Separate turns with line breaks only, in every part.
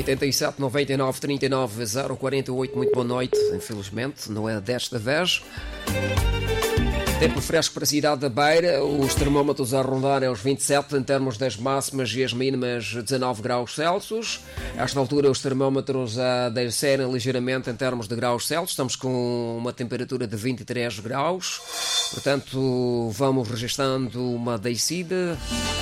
87 99 39 048. Muito boa noite. Infelizmente, não é desta vez. Tempo fresco para a cidade da Beira, os termómetros a rondarem aos 27 em termos das máximas e as mínimas 19 graus Celsius. A esta altura os termómetros a descerem ligeiramente em termos de graus Celsius, estamos com uma temperatura de 23 graus, portanto vamos registrando uma descida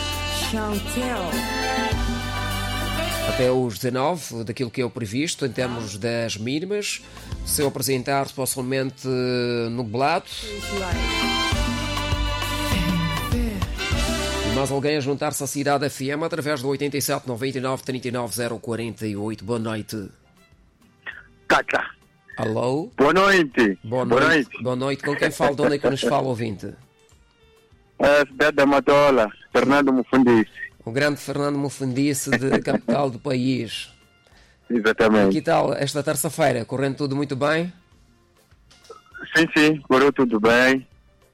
até os 19 daquilo que é o previsto em termos das mínimas. Se eu apresentar-se possivelmente nublado. E mais alguém a juntar-se à Cidade FM através do 87 99 39 048. Boa noite.
Caca.
Alô?
Boa noite.
Boa noite. Boa noite. Com quem fala? De onde é que nos fala, ouvinte?
A cidade da Matola, Fernando Mufundice.
O grande Fernando Mufundice, de capital do país.
Exatamente.
E que tal esta terça-feira? Correndo tudo muito bem?
Sim, correu tudo bem.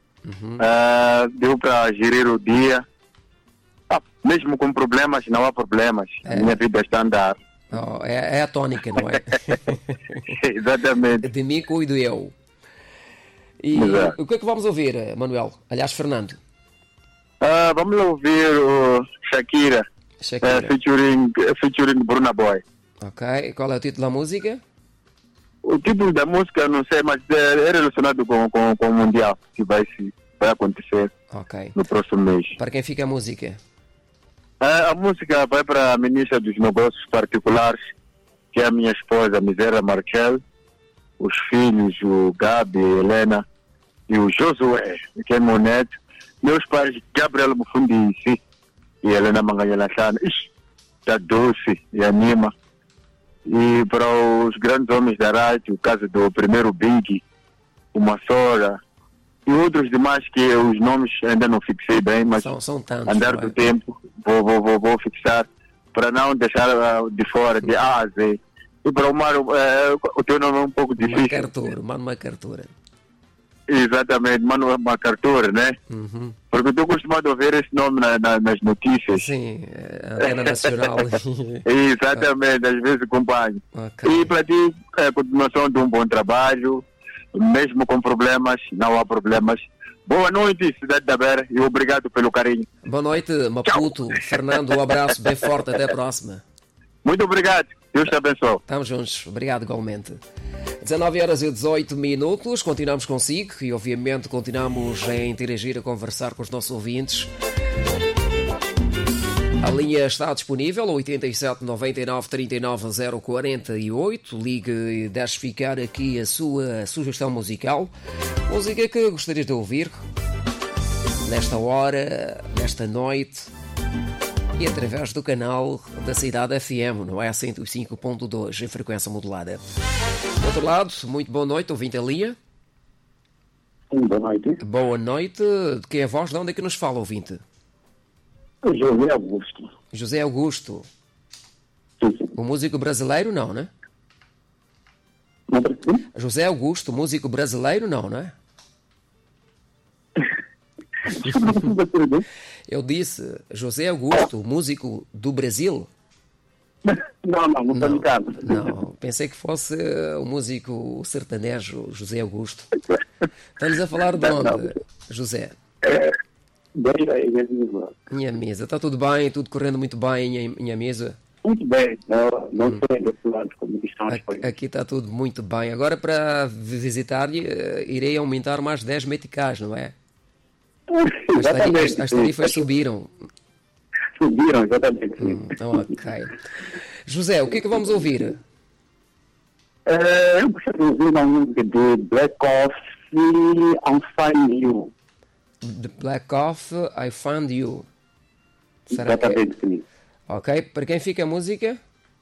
Deu para gerir o dia. Mesmo com problemas, não há problemas. A minha vida está a andar.
Oh, é a tónica, não é?
Exatamente.
De mim cuido eu. E o que é que vamos ouvir, Manuel? Aliás, Fernando.
Vamos ouvir o Shakira. Featuring Burna Boy.
Ok. Qual é o título da música?
O título da música não sei, mas é relacionado com o Mundial que vai acontecer no próximo mês.
Para quem fica a música?
A música vai para a ministra dos Negócios Particulares, que é a minha esposa, Misera Markel, os filhos, o Gabi, a Helena e o Josué, que é meu neto, meus pais, Gabriel Mufundice e Helena Manganhalachana. Está doce e anima. E para os grandes homens da rádio, o caso do primeiro Big, o Massora e outros demais que os nomes ainda não fixei bem, mas
são tantos,
andar do tempo vou fixar para não deixar de fora de A a Z. E para o Mário, o teu nome é um pouco difícil.
Mano MacArthur.
Exatamente, Mano MacArthur, né? Porque eu estou acostumado a ouvir esse nome nas notícias.
Sim, a antena nacional.
Exatamente, às vezes acompanho. E para ti, a continuação de um bom trabalho, mesmo com problemas, não há problemas. Boa noite, Cidade da Beira, e obrigado pelo carinho.
Boa noite, Maputo. Tchau. Fernando, um abraço bem forte, até a próxima.
Muito obrigado, Deus te abençoe.
Estamos juntos, obrigado igualmente. 19h18, continuamos consigo e obviamente continuamos a interagir, a conversar com os nossos ouvintes. A linha está disponível, 87 99 39 048. Ligue e deixe ficar aqui a sua sugestão musical. Música que gostarias de ouvir nesta hora, nesta noite e através do canal da Cidade FM, não é? 105.2 em frequência modulada. Do outro lado, muito boa noite, ouvinte a linha.
Boa noite.
Boa noite. De quem é a voz? De onde é que nos fala, ouvinte?
José Augusto.
José Augusto.
Sim.
O músico brasileiro, não, né?
Não percebi?
José Augusto, músico brasileiro, não, né? Eu disse José Augusto, músico do Brasil.
Não estou ligado.
Não, pensei que fosse o músico sertanejo José Augusto. Estamos a falar de onde, José? Minha mesa, está tudo bem? Tudo correndo muito bem em minha mesa?
Muito bem, não sei desse lado como estão as coisas.
Aqui está tudo muito bem. Agora para visitar irei aumentar mais 10 meticais, não é? As tarifas subiram.
Subiram, exatamente.
Ok. José, o que é que vamos ouvir?
Eu gostaria de ouvir uma música de Black Coffee, I Find You.
The Black Coffee, I Found You. Será
exatamente,
que...
sim.
Ok, para quem fica a música?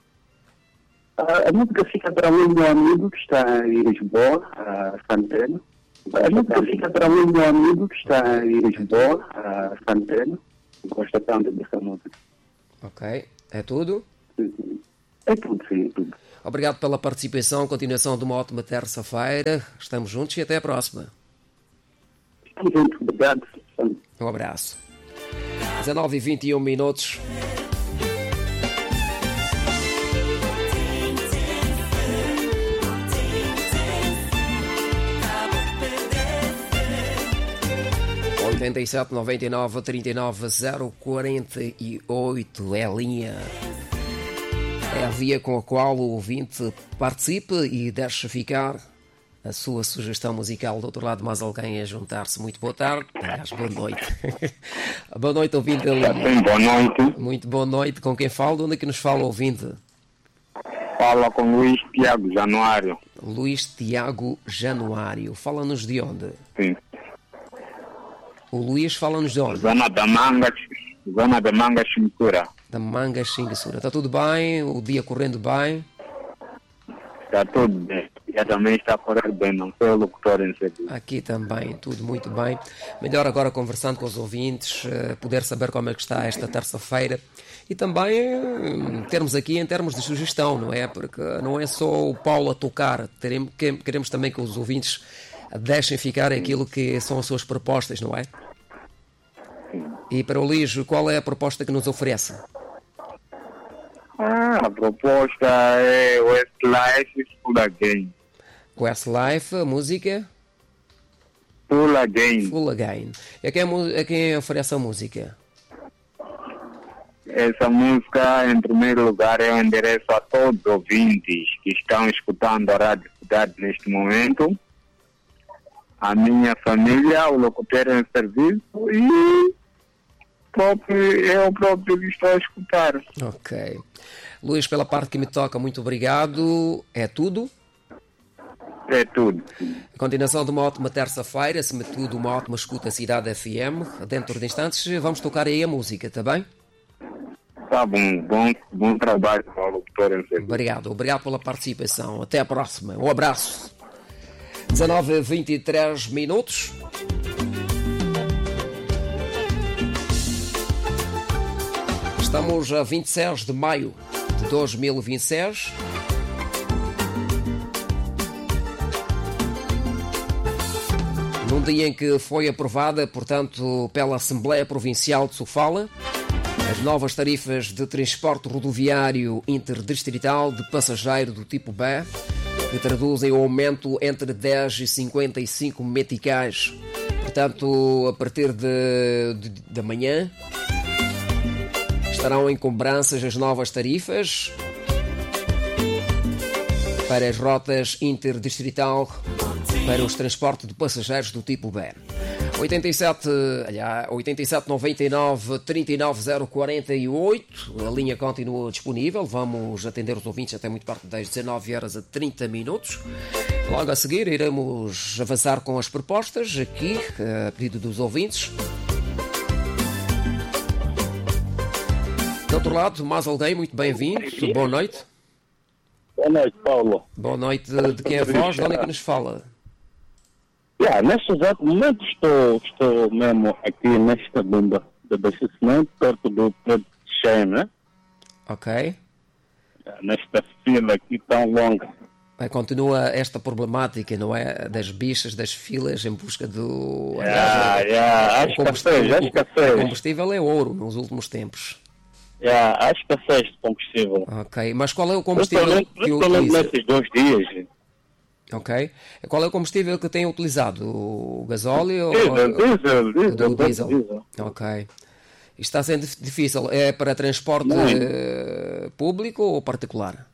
A música fica para um meu amigo que está em Lisboa, Santana. A música fica para um meu amigo que está em Lisboa, Santana. Gosta tanto dessa música.
Ok, é tudo?
É tudo, sim, é tudo.
Obrigado pela participação, continuação de uma ótima terça-feira. Estamos juntos e até a próxima.
Estamos juntos, obrigado.
Um abraço. 19h21. 87 99 39 048 é a linha. É a via com a qual o ouvinte participe e deixa ficar a sua sugestão musical. Do outro lado, mais alguém a juntar-se. Muito boa tarde. Aliás, boa noite. Boa noite, ouvinte da linha.
Boa noite.
Muito boa noite. Com quem falo? De onde é que nos fala, ouvinte?
Fala com Luís Tiago Januário.
Luís Tiago Januário. Fala-nos de onde?
Sim.
O Luís fala-nos de onde?
Zona da Manga, Chimpura.
Da Manga Xinguessura. Está tudo bem? O dia correndo bem?
Está tudo bem. Já também está a correr bem, não sou o locutor em serviço.
Aqui também, tudo muito bem. Melhor agora conversando com os ouvintes, poder saber como é que está esta terça-feira e também termos aqui em termos de sugestão, não é? Porque não é só o Paulo a tocar, queremos também que os ouvintes deixem ficar aquilo que são as suas propostas, não é? E para o Luís, qual é a proposta que nos oferece?
A proposta é Westlife Full Again.
Westlife, a música?
Full Again.
Full Again. E a quem oferece a música?
Essa música, em primeiro lugar, eu endereço a todos os ouvintes que estão escutando a Rádio Cidade neste momento, a minha família, o locutor em serviço e eu próprio que estou a escutar.
Ok. Luís, pela parte que me toca, muito obrigado. É tudo?
É tudo.
A continuação de uma ótima terça-feira, acima de tudo uma ótima escuta Cidade FM. Dentro de instantes vamos tocar aí a música, está bem?
Tá bom trabalho para o locutor em serviço.
Obrigado pela participação. Até a próxima. Um abraço. 19h23 minutos. Estamos a 26 de maio de 2026. Num dia em que foi aprovada, portanto, pela Assembleia Provincial de Sofala, as novas tarifas de transporte rodoviário interdistrital de passageiro do tipo B, que traduzem o aumento entre 10 e 55 meticais. Portanto, a partir de manhã, estarão em cobranças as novas tarifas para as rotas interdistrital para os transportes de passageiros do tipo B. 87 99 39 048. A linha continua disponível. Vamos atender os ouvintes até muito perto das 19 horas a 30 minutos. Logo a seguir iremos avançar com as propostas aqui, a pedido dos ouvintes. Do outro lado, mais alguém, muito bem-vindo. Boa noite.
Boa noite, Paulo.
Boa noite. De quem é a voz? De onde é que nos fala?
Neste exato momento estou mesmo aqui nesta bomba de abastecimento, perto do prédio de Cheio, né?
Ok.
Nesta fila aqui tão longa.
Continua esta problemática, não é? Das bichas, das filas em busca do...
Acho que
o combustível é ouro nos últimos tempos.
Há escassez de combustível.
Ok, mas qual é o combustível que utiliza?
Nesses 2 dias.
Ok. Qual é o combustível que tem utilizado? O gasóleo ou o diesel? Ok. Isto está sendo difícil. É para transporte público ou particular?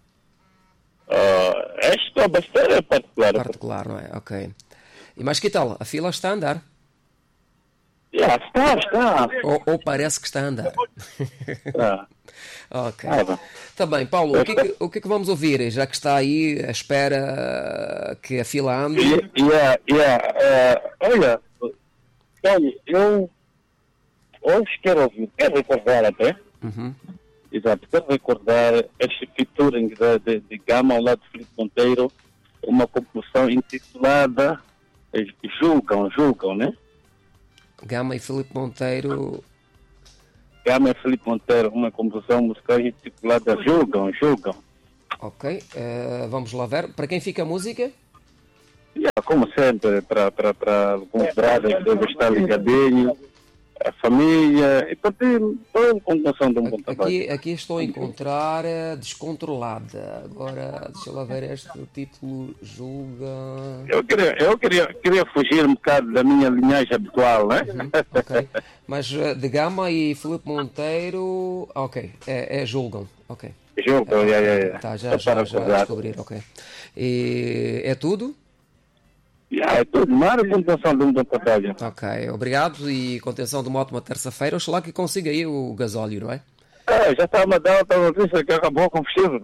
Esta bastante é particular.
Particular, não é? Ok. E mas que tal? A fila está a andar?
Está.
Ou parece que está a andar? Ok. Está bem, Paulo, o que é que vamos ouvir, já que está aí à espera que a fila ande?
Olha, Paulo, eu hoje quero recordar até. Exato, quero recordar este featuring de Gama ao lado de Filipe Monteiro, uma composição intitulada Julgam, né?
Gama e Filipe Monteiro,
uma composição musical intitulada Julgam.
Ok, vamos lá ver. Para quem fica a música?
Como sempre, para alguns brothers que devem estar ligadinhos, a família, e para ter toda a continuação de um bom trabalho.
Aqui estou a encontrar Descontrolada. Agora, deixa lá ver este título, julga...
Eu queria fugir um bocado da minha linhagem habitual, né?
Ok. Mas de Gama e Filipe Monteiro, ok, é Julgam, ok.
Julgam,
Tá, já descobrir, ok. E é tudo?
É tudo, mara continuação de um bom trabalho.
Ok, obrigado e contenção de uma ótima terça-feira. Oxalá que consiga aí o gasóleo, não é?
Já está a dar outra notícia que acabou o combustível.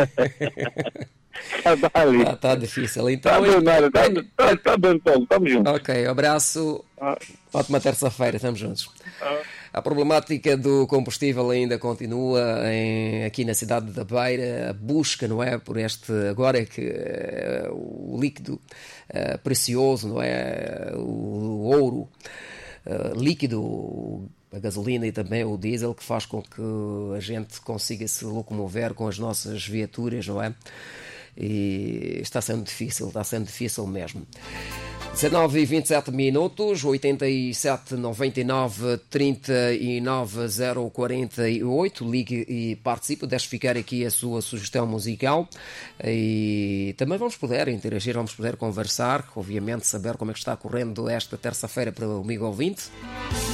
Está difícil. Então,
está bem, Paulo, estamos juntos.
Ok, abraço. Ótima terça-feira, estamos juntos. A problemática do combustível ainda continua aqui na cidade da Beira, a busca, não é, por este, agora é que o líquido precioso, não é, o ouro líquido, a gasolina e também o diesel, que faz com que a gente consiga se locomover com as nossas viaturas, não é? E está sendo difícil mesmo. 19 e 27 minutos, 87 99 39 048, ligue e participe, deixe ficar aqui a sua sugestão musical e também vamos poder interagir, vamos poder conversar, obviamente saber como é que está correndo esta terça-feira para o amigo ouvinte.